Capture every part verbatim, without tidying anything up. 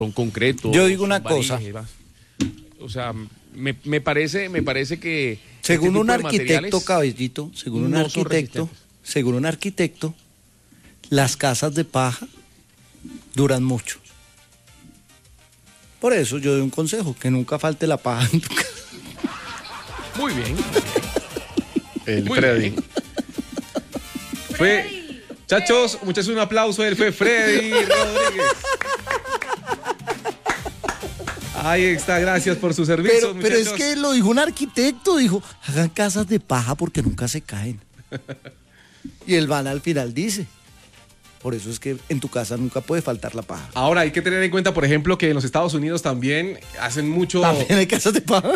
son concretos. Yo digo una son varillas cosa. y demás. O sea, me, me parece, me parece que Según este un tipo de arquitecto, materiales Cabellito, según un no son arquitecto, resistentes. según un arquitecto, las casas de paja duran mucho. Por eso yo doy un consejo, que nunca falte la paja en tu casa. Muy bien. El Muy Freddy. bien. Fue, muchachos, muchachos, un aplauso. Él fue Freddy Rodríguez. Ahí está, gracias por su servicio, Pero, pero es muchachos. que lo dijo un arquitecto, dijo, hagan casas de paja porque nunca se caen. Y el van al final dice, por eso es que en tu casa nunca puede faltar la paja. Ahora hay que tener en cuenta, por ejemplo, que en los Estados Unidos también hacen mucho. ¿También hay casas de paja?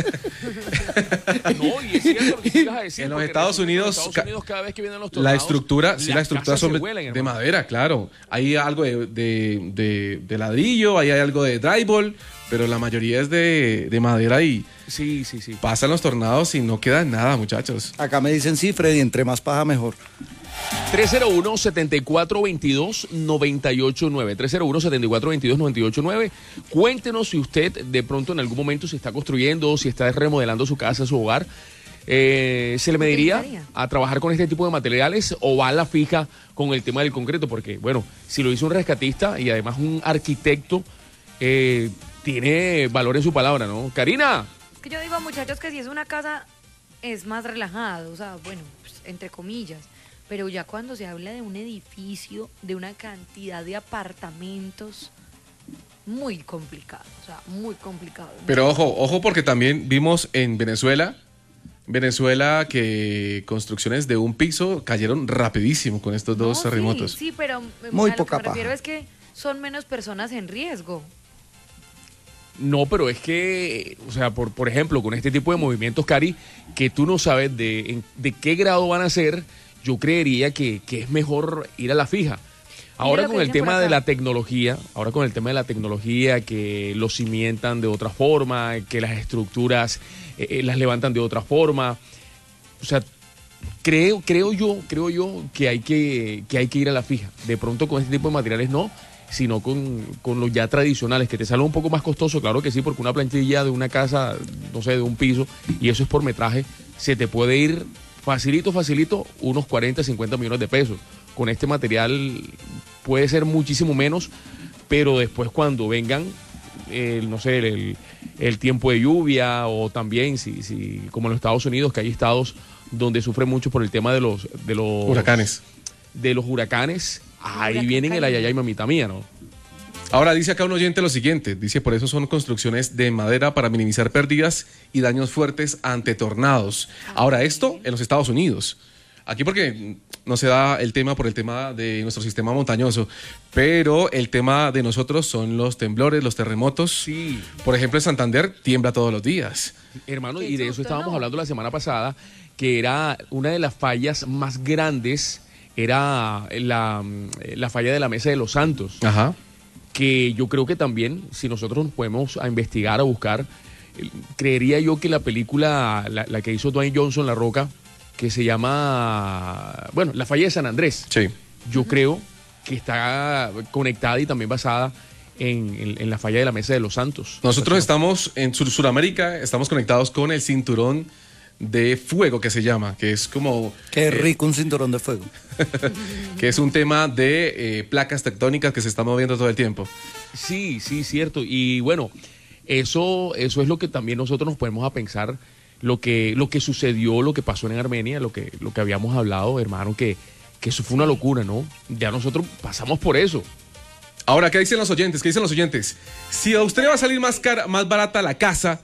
No, y es cierto lo que tú ibas a decir, En los porque Estados resulta que en Unidos, los Estados ca- Unidos, cada vez que vienen los La tornados, estructura, sí, las la estructura casas son se de, vuelan, de hermano. madera, claro. Hay algo de, de, de, de ladrillo, ahí hay algo de drywall, pero la mayoría es de, de madera y Sí, sí, sí. pasan los tornados y no queda nada, muchachos. Acá me dicen, sí, Freddy, entre más paja mejor. tres cero uno, siete cuatro dos dos, nueve ocho nueve. tres cero uno, siete cuatro dos dos, nueve ocho nueve. Cuéntenos si usted de pronto en algún momento se está construyendo, si está remodelando su casa, su hogar. Eh, ¿Se le mediría a trabajar con este tipo de materiales o va a la fija con el tema del concreto? Porque, bueno, si lo hizo un rescatista y además un arquitecto, eh, tiene valor en su palabra, ¿no? Karina. Es que yo digo, muchachos, que si es una casa es más relajado, o sea, bueno, pues, entre comillas. Pero ya cuando se habla de un edificio, de una cantidad de apartamentos, muy complicado, o sea, muy complicado. Pero ojo, ojo porque también vimos en Venezuela, Venezuela que construcciones de un piso cayeron rapidísimo con estos dos No, terremotos. Sí, sí, pero Muy a lo poca que me refiero paja. es que son menos personas en riesgo. No, pero es que, o sea, por, por ejemplo, con este tipo de movimientos, Cari, que tú no sabes de, en- de qué grado van a ser, yo creería que, que es mejor ir a la fija. Ahora lo que con el dicen por tema de acá. la tecnología, ahora con el tema de la tecnología, que lo cimientan de otra forma, que las estructuras eh, eh, las levantan de otra forma, o sea, creo, creo yo, creo yo que hay que, que hay que ir a la fija. De pronto con este tipo de materiales no, sino con, con los ya tradicionales, que te sale un poco más costoso, claro que sí, porque una plantilla de una casa, no sé, de un piso, y eso es por metraje, se te puede ir facilito, facilito, unos cuarenta, cincuenta millones de pesos. Con este material puede ser muchísimo menos, pero después cuando vengan, el, no sé, el, el tiempo de lluvia, o también, si, si, como en los Estados Unidos, que hay estados donde sufren mucho por el tema de los, de los Huracanes. de los huracanes, ahí Huracán vienen el Karina. ayayay mamita mía, ¿no? Ahora dice acá un oyente lo siguiente, dice por eso son construcciones de madera para minimizar pérdidas y daños fuertes ante tornados. Ahora esto en los Estados Unidos. Aquí porque no se da el tema por el tema de nuestro sistema montañoso, pero el tema de nosotros son los temblores, los terremotos. Sí. Por ejemplo, en Santander tiembla todos los días. Hermano, Qué y de eso susto, estábamos ¿no? hablando la semana pasada, que era una de las fallas más grandes, era la, la falla de la Mesa de los Santos, Ajá. que yo creo que también, si nosotros nos podemos a investigar, a buscar, eh, creería yo que la película, la, la que hizo Dwayne Johnson, La Roca, que se llama, bueno, La falla de San Andrés, Sí. yo creo que está conectada y también basada en, en- en la falla de la Mesa de los Santos. Nosotros estamos en Sur Sudamérica, estamos conectados con el cinturón de fuego que se llama, que es como Qué eh, rico un cinturón de fuego. que es un tema de eh, placas tectónicas que se están moviendo todo el tiempo. Sí, sí, cierto. Y bueno, eso, eso es lo que también nosotros nos ponemos a pensar, lo que, lo que sucedió, lo que pasó en Armenia, lo que, lo que habíamos hablado, hermano, que, que eso fue una locura, ¿no? Ya nosotros pasamos por eso. Ahora, ¿qué dicen los oyentes? ¿Qué dicen los oyentes? Si a usted le va a salir más cara, más barata la casa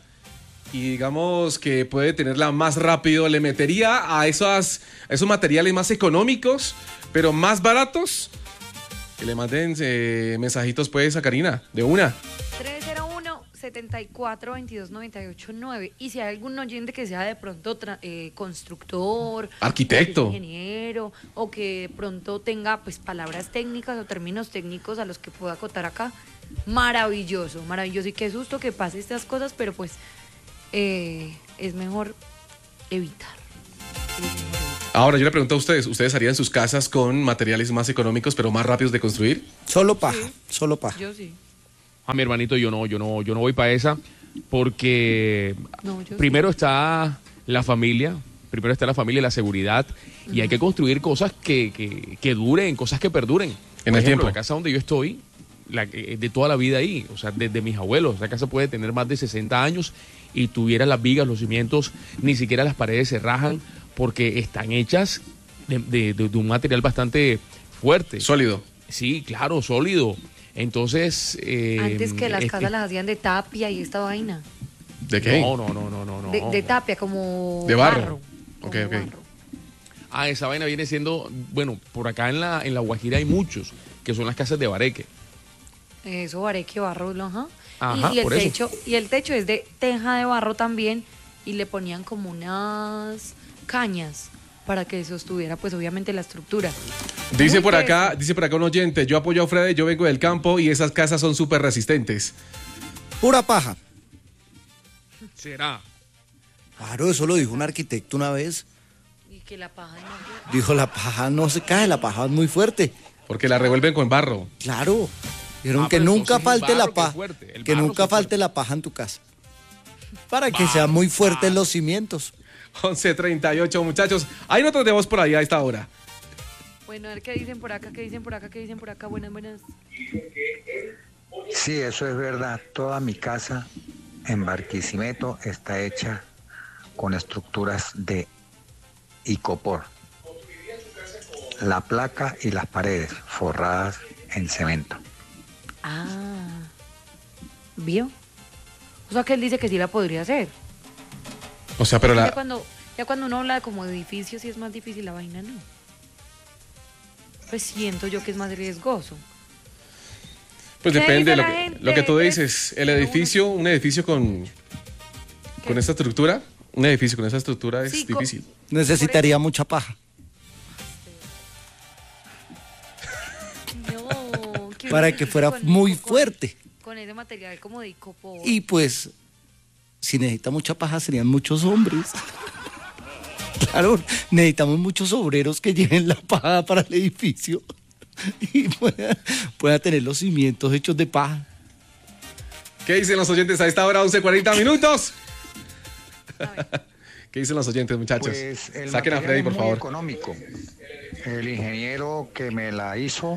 y digamos que puede tenerla más rápido, ¿le metería a esos, a esos materiales más económicos, pero más baratos? Que le manden eh, mensajitos pues a Karina, de una. tres cero uno, siete cuatro dos dos, nueve ocho nueve. Y si hay algún oyente que sea de pronto tra- eh, constructor, Arquitecto. o que sea ingeniero, o que de pronto tenga pues palabras técnicas o términos técnicos a los que pueda acotar acá, maravilloso, maravilloso. Y qué susto que pase estas cosas, pero pues eh, es mejor evitar. Es mejor evitar. Ahora, yo le pregunto a ustedes, ¿ustedes harían sus casas con materiales más económicos pero más rápidos de construir? Solo paja, Sí. solo paja. Yo sí. A mi hermanito yo no, yo no, yo no voy para esa porque No, yo primero está la familia, primero está la familia y la seguridad y hay que construir cosas que, que, que duren, cosas que perduren. En Por el ejemplo, tiempo. la casa donde yo estoy, la, que- de toda la vida ahí, o sea, desde mis abuelos, la casa puede tener más de sesenta años y tuviera las vigas, los cimientos, ni siquiera las paredes se rajan porque están hechas de, de- de- de un material bastante fuerte. Sólido. Sí, claro, sólido. Entonces... eh, Antes que las este- casas las hacían de tapia y esta vaina. ¿De qué? No, no, no, no, no. no. De, de tapia, como De barro. como Ok, ok. barro. Ah, esa vaina viene siendo... Bueno, por acá en la, en la Guajira hay muchos, que son las casas de bareque. Eso, bareque, barro, ajá. Ajá, y, y el por eso. techo, y el techo es de teja de barro también, y le ponían como unas cañas para que sostuviera, pues obviamente, la estructura. Dice Muy por acá, interesante. dice por acá un oyente, yo apoyo a Freddy, yo vengo del campo y esas casas son súper resistentes. Pura paja. ¿Será? Claro, eso lo dijo un arquitecto una vez. Y que la paja no... Dijo, la paja no se cae, la paja es muy fuerte. Porque la revuelven con barro. Claro. Dijeron Ah, que pero nunca entonces el falte la barro, qué paja. fuerte, el Que barro, nunca qué falte fuerte. la paja en tu casa. Para que sean muy fuertes los cimientos. once treinta y ocho, muchachos. Hay notas de voz por ahí a esta hora. Bueno, a ver qué dicen por acá, qué dicen por acá, qué dicen por acá. Buenas, buenas. Sí, eso es verdad. Toda mi casa en Barquisimeto está hecha con estructuras de icopor. La placa y las paredes forradas en cemento. Ah, ¿vio? O sea que él dice que sí la podría hacer. O sea, pero Ya la... cuando, ya cuando uno habla como de edificios, sí es más difícil la vaina, ¿no? Pues siento yo que es más riesgoso. Pues ¿Qué depende de dice lo la que, gente? lo que tú Tres, dices. El uno, edificio, un edificio con, con esta estructura, un edificio con esa estructura es Sí, co- difícil. Necesitaría mucha paja. No, qué Para bonito que fuera con- muy con- fuerte. Con ese material como de icopor. Y pues, si necesita mucha paja, serían muchos hombres. Claro, necesitamos muchos obreros que lleven la paja para el edificio y pueda, pueda tener los cimientos hechos de paja. ¿Qué dicen los oyentes a esta hora, once cuarenta minutos? A ver. ¿Qué dicen los oyentes, muchachos? Pues el Saquen a material Freddy, es por muy favor. económico. El ingeniero que me la hizo,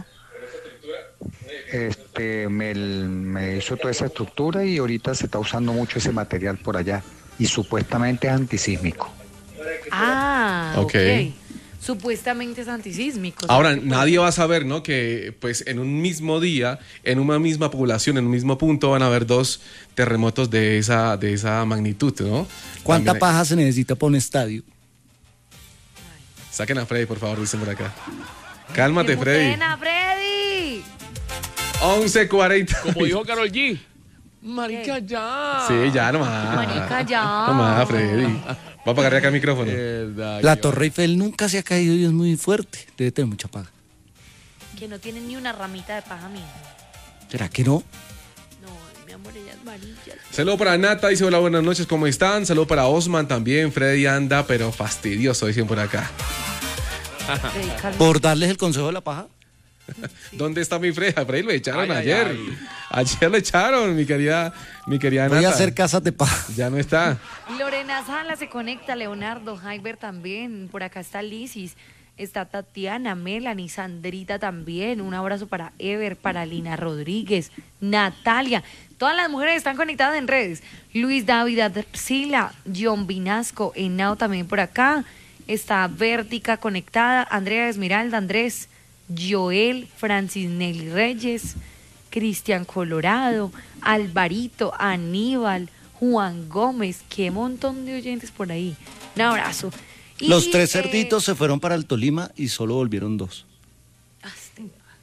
este, me, me hizo toda esa estructura y ahorita se está usando mucho ese material por allá y supuestamente es antisísmico. Ah, Ok. ok. Supuestamente es antisísmico. o sea, Ahora, que puede- nadie va a saber, ¿no? Que pues en un mismo día, en una misma población, en un mismo punto, van a haber dos terremotos de esa, de esa magnitud, ¿no? ¿Cuánta También hay- paja se necesita para un estadio? Saquen a Freddy, por favor, dicen por acá. Cálmate, ¡Que Freddy. muteen a Freddy! once cuarenta. Como dijo Karol G. Marica, ya. Sí, ya nomás. Marica, ya. Nomás, Freddy. Voy a apagarle acá el micrófono. Verdad, La qué Torre Eiffel nunca se ha caído y es muy fuerte. Debe tener mucha paja. Que no tiene ni una ramita de paja, mijo. ¿Será que no? No, mi amor, ella es amarilla. Saludo para Nata, dice hola, buenas noches, ¿cómo están? Saludo para Osman también, Freddy anda, pero fastidioso, dicen por acá. Freddy, calma. Por darles el consejo de la paja. ¿Dónde está mi Freddy? A Freddy lo echaron Ay, ay, ayer. ay. Ayer lo echaron, mi querida, mi querida Voy Nata. a hacer casas de paja. Ya no está. Lorena Sala se conecta, Leonardo, Jaiber también, por acá está Lisis, está Tatiana, Melanie, Sandrita también, un abrazo para Ever, para Lina Rodríguez, Natalia, todas las mujeres están conectadas en redes, Luis David Arcila, John Vinasco, Henao también por acá, está Vértica conectada, Andrea Esmeralda, Andrés, Joel, Francis Nelly Reyes, Cristian Colorado, Alvarito, Aníbal, Juan Gómez, qué montón de oyentes por ahí. Un abrazo. Y, Los tres eh, cerditos se fueron para el Tolima y solo volvieron dos. ah, este,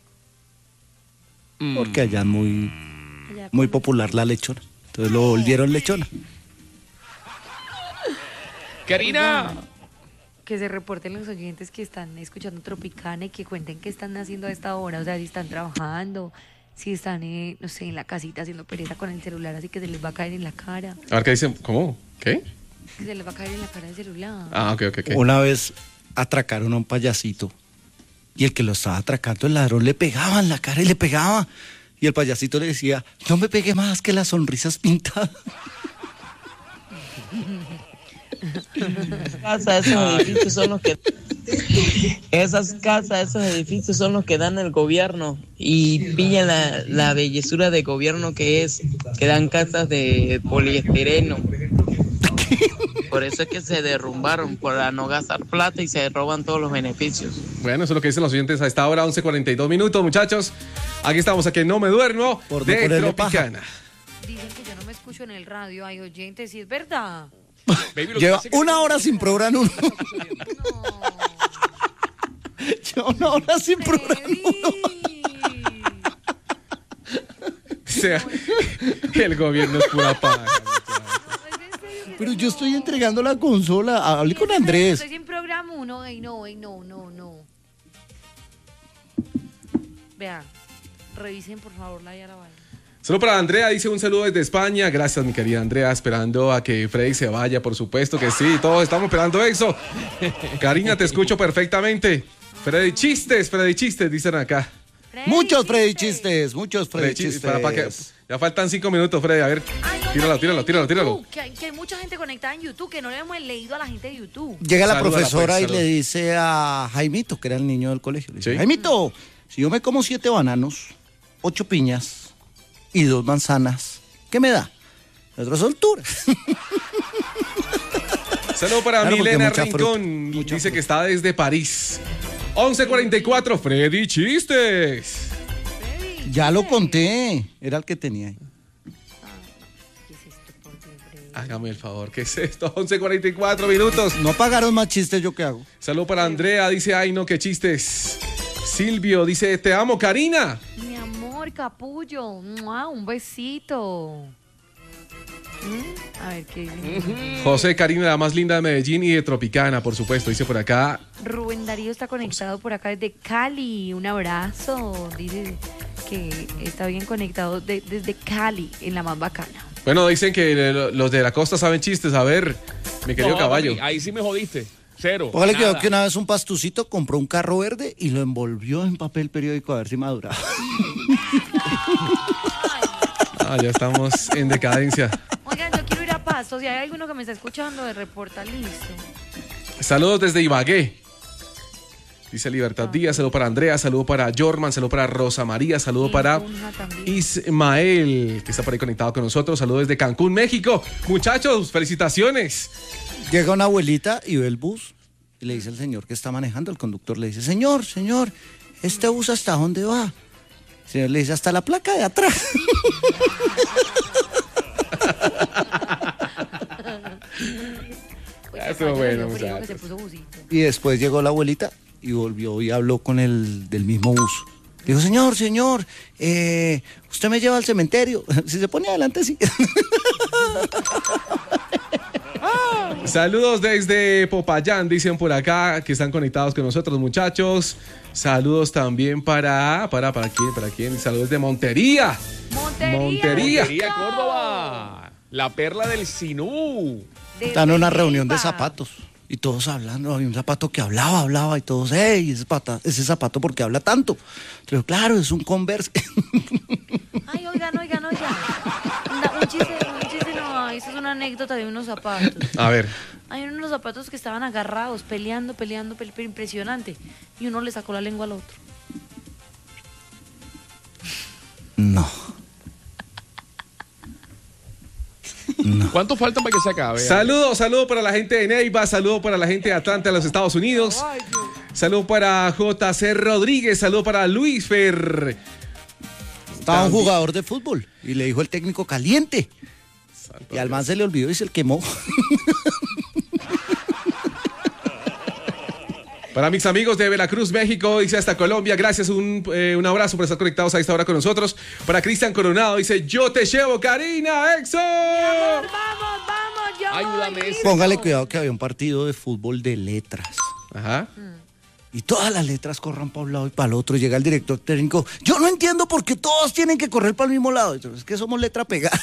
Mm. Porque allá es muy, allá muy con- popular la lechona. Entonces lo volvieron lechona. Karina. Que se reporten los oyentes que están escuchando Tropicana y que cuenten qué están haciendo a esta hora, o sea, si están trabajando, si están, eh, no sé, en la casita haciendo pereza con el celular, así que se les va a caer en la cara, A ver qué dicen, ¿cómo? ¿Qué? que se les va a caer en la cara el celular. Ah, ok, ok, ok. Una vez atracaron a un payasito y el que lo estaba atracando, el ladrón, le pegaba en la cara y le pegaba. Y el payasito le decía, no me pegue más que las sonrisas pintadas. Casas, esos edificios son los que esas casas, esos edificios son los que dan el gobierno y pillan la, la bellezura de gobierno que es, que dan casas de poliestireno. Por eso es que se derrumbaron, para no gastar plata y se roban todos los beneficios. Bueno, eso es lo que dicen los oyentes a esta hora, once cuarenta y dos minutos, muchachos. Aquí estamos, aquí No Me Duermo, Por no de ponerle Tropicana. Dicen que yo no me escucho en el radio. Hay oyentes, sí es verdad. Baby, lo que Lleva pasa es que- una hora sin programa uno. No. Lleva una hora sin programa uno. O sea, el gobierno es pura paja. Pero yo estoy entregando la consola. Hablé con Andrés. Estoy sin programa uno. Ey, no, ey, no, no, no. Vean, revisen por favor la ya la vaina. Solo para Andrea, dice un saludo desde España. Gracias, mi querida Andrea, esperando a que Freddy se vaya, por supuesto que sí. Todos estamos esperando eso. Karina, te escucho perfectamente. Freddy Chistes, Freddy Chistes, dicen acá. Freddy, Muchos Freddy chiste. chistes, muchos Freddy Freddy Chistes, chistes. para- para que- ya faltan cinco minutos, Freddy. A ver, Ay, oigan, tíralo, y tíralo, en tíralo, tíralo. YouTube, Que hay, que hay mucha gente conectada en YouTube que no le hemos leído a la gente de YouTube. Llega la Salúdala, profesora pues, y le salud. dice a Jaimito, que era el niño del colegio, le dice, Sí. Jaimito, si yo me como siete bananos, ocho piñas y dos manzanas, ¿qué me da? Otra soltura. Saludo para Claro, porque Milena mucha fruta, Rincón. mucha Dice fruta. que está desde París. once cuarenta y cuatro, Freddy Chistes. Freddy, Ya lo chiste. conté, era el que tenía ahí. ¿Qué es esto, por Dios, Freddy? Hágame el favor, ¿qué es esto? once cuarenta y cuatro minutos. No pagaron más chistes, ¿yo qué hago? Saludo para Andrea, dice, ay no, qué chistes. Silvio dice, te amo, Karina. Mi amor, capullo. ¡Mua! Un besito. ¿Mm? A ver qué dice. José, Karina, la más linda de Medellín y de Tropicana, por supuesto, dice por acá. Rubén Darío está conectado por acá desde Cali. Un abrazo. Dice que está bien conectado de- desde Cali, en la más bacana. Bueno, dicen que lo- los de la costa saben chistes. A ver, mi querido No, caballo. papi, ahí sí me jodiste. Cero. Póngale que nada. que una vez un pastucito compró un carro verde y lo envolvió en papel periódico a ver si maduraba. Ah, ya estamos en decadencia. Oigan, yo quiero ir a Pasto. Si hay alguno que me está escuchando, de reporta listo. Saludos desde Ibagué. Dice Libertad Díaz, saludo para Andrea, saludo para Jorman, saludo para Rosa María, saludo para Tunja también. Ismael, que está por ahí conectado con nosotros. Saludos desde Cancún, México. Muchachos, felicitaciones. Llega una abuelita y ve el bus y le dice al señor que está manejando, el conductor le dice, señor, señor, ¿este bus hasta dónde va? El señor le dice, hasta la placa de atrás. Oye, estuvo Pato, bueno, le dio frío muchachos. que se puso busito. Y después llegó la abuelita y volvió y habló con el del mismo bus. Dijo, señor, señor, eh, usted me lleva al cementerio. Si se pone adelante, sí. Saludos desde Popayán, dicen por acá que están conectados con nosotros, muchachos. Saludos también para, para, para quién, para quién. Saludos de Montería. Montería. Montería. Montería, Córdoba. La perla del Sinú. Desde Están en una reunión de Neiva. zapatos y todos hablando. Había un zapato que hablaba, hablaba y todos, ¡ey! Ese, pata- ese zapato, ¿por qué habla tanto? Pero claro, es un Converse. Ay, oigan, oigan, oigan. Una- un chiste, un chiste no, eso es una anécdota de unos zapatos. A ver, Hay unos zapatos que estaban agarrados, peleando, peleando, pele- pero impresionante. Y uno le sacó la lengua al otro. No. ¿Cuánto falta para que se acabe? saludos, saludos para la gente de Neiva, saludos para la gente de Atlanta, de los Estados Unidos. Saludos para J C Rodríguez, saludos para Luis Fer. Estaba un También. jugador de fútbol y le dijo el técnico caliente. Y al man se le olvidó y se le quemó. Para mis amigos de Veracruz, México, dice hasta Colombia, gracias, un, eh, un abrazo por estar conectados a esta hora con nosotros. Para Cristian Coronado, dice, yo te llevo, Karina, EXO. Vamos, vamos, yo. Ayúdame, voy. eso. Póngale cuidado que había un partido de fútbol de letras. Ajá. Y todas las letras corran para un lado y para el otro. Llega el director técnico. Yo no entiendo por qué todos tienen que correr para el mismo lado. Yo, es que somos letra pegada.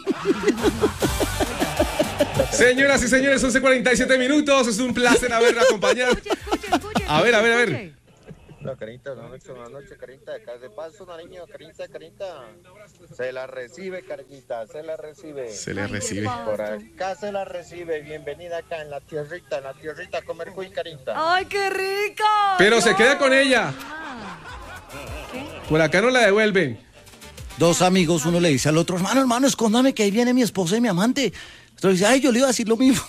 Señoras y señores, once cuarenta y siete minutos, es un placer haberla acompañado. Escuche, escuche, escuche. A ver, a ver, a ver. escuche. Hola, Carita, buenas noches, buenas noches, Carita. Acá de paso, Nariño, Carita, Carita. Se la recibe, Carita, se la recibe. Se le Ay, qué recibe. pa- Por acá se la recibe. Bienvenida acá en la tierrita, en la tierrita a comer cuy, Carita. ¡Ay, qué rico! Pero se No. queda con ella. Ah. ¿Qué? Por acá no la devuelven. Dos amigos, uno le dice al otro, hermano, hermano, escóndame que ahí viene mi esposa y mi amante. Otro dice, ay, yo le iba a decir lo mismo.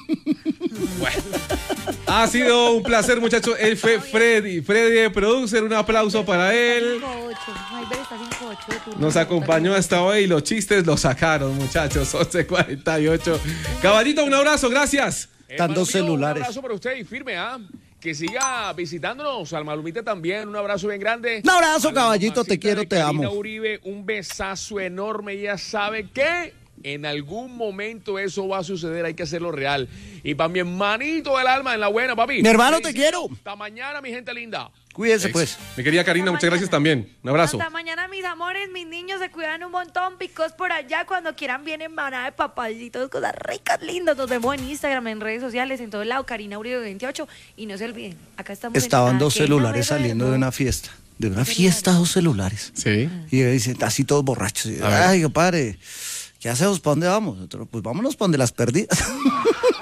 Ha sido un placer, muchachos. Él fue Freddy. Freddy de Producer, un aplauso para él. cinco ocho. Ay, ver, está cinco ocho de turno. Nos acompañó hasta hoy y los chistes los sacaron, muchachos. once cuarenta y ocho. Caballito, un abrazo, gracias. Están dos Hermano mío, celulares. Un abrazo para usted y firme, ¿ah? Que siga visitándonos. Al Malumita también. Un abrazo bien grande. Un abrazo, A la caballito, te mamacita quiero, de te Karina amo. Uribe, un besazo enorme. Ella sabe que en algún momento eso va a suceder. Hay que hacerlo real. Y para mi hermanito del alma, en la buena, papi. Mi hermano, te Felicito. quiero. Hasta mañana, mi gente linda. Cuídese, pues. Mi querida Karina, Hasta muchas gracias mañana. también. Un abrazo. Hasta mañana, mis amores, mis niños se cuidan un montón, picos por allá, cuando quieran vienen manada de papayitos, cosas ricas, lindas, nos vemos en Instagram, en redes sociales, en todo lado, Karina Uribe veintiocho, y no se olviden, acá estamos en Estaban dos Aquel celulares Noveno saliendo del de una Mundo. fiesta. De una fiesta, dos celulares. Sí. Y dicen, así todos borrachos. Y, A ver. ay, compadre, ¿qué hacemos? ¿Para dónde vamos? Nosotros, pues vámonos para donde las perdidas.